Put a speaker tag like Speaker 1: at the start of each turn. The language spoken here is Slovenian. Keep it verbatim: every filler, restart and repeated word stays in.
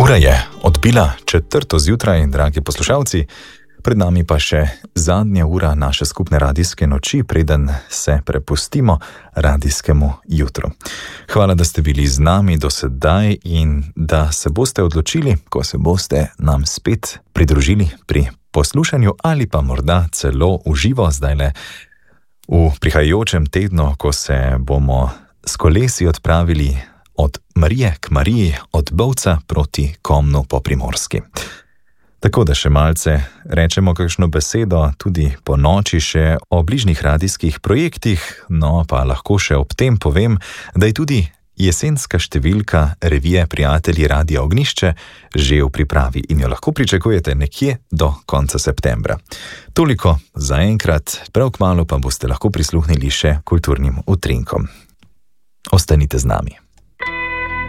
Speaker 1: Ura je odbila četrto zjutraj, dragi poslušalci, pred nami pa še zadnja ura naše skupne radijske noči, preden se prepustimo radijskemu jutru. Hvala, da ste bili z nami do sedaj in da se boste odločili, ko se boste nam spet pridružili pri poslušanju ali pa morda celo v živo zdajle v prihajajočem tednu, ko se bomo s kolesi odpravili od Marije k Mariji, od Bovca proti Komnu po Primorski. Tako da še malce rečemo kakšno besedo tudi po noči še o bližnjih radijskih projektih, no pa lahko še ob tem povem, da je tudi jesenska številka revije Prijatelji Radia Ognjišče že v pripravi in jo lahko pričakujete nekje do konca septembra. Toliko za enkrat, prav kmalu pa boste lahko prisluhnili še kulturnim utrinkom. Ostanite z nami.